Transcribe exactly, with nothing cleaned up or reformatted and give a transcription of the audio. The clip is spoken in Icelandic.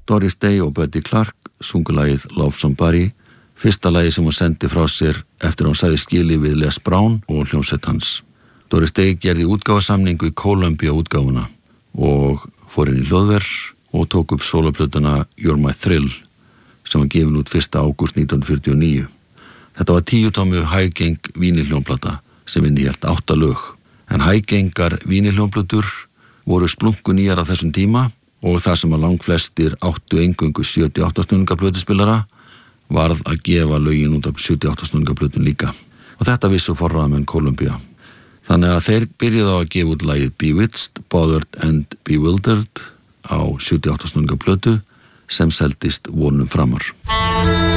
Doris Day og Buddy Clark sungu lagið Love Somebody, fyrsta lagið sem hún sendi frá sér eftir að hún sagði skilið við Les Brown og hljómsveit hans. Doris Day gerði útgáfasamningu í Columbia útgáfuna og fór inn í hljóðver og tók upp soloplötuna You're My Thrill sem var gefin út fyrsta ágúst nítján hundruð fjörutíu og níu. Þetta var tíu tómu hægeng vínilhljómplata sem innihélt átta lög. En hægengar vínilhljómplötur voru splunku nýjar á þessum tíma og það sem að langflestir áttu eingöngu sjötíu og átta snúninga plötuspilara varð að gefa lögin út af sjötíu og átta snúninga plötun líka. Og þetta vissu forráðamenn Columbia. Þannig að þeir byrjuðu á að gefa út lagið Bewitched, Bothered and Bewildered á sjötíu og átta snúninga plötu sem seldist vonum framar.